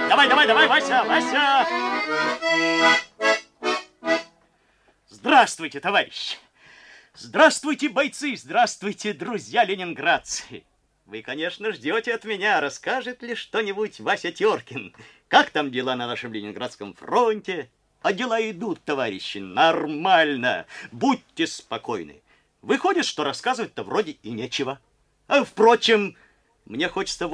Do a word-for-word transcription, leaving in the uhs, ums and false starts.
Давай, давай, давай, Вася, Вася! Здравствуйте, товарищи! Здравствуйте, бойцы! Здравствуйте, друзья ленинградцы! Вы, конечно, ждете от меня, расскажет ли что-нибудь Вася Теркин. Как там дела на нашем Ленинградском фронте? А дела идут, товарищи, нормально. Будьте спокойны. Выходит, что рассказывать-то вроде и нечего. А, впрочем, мне хочется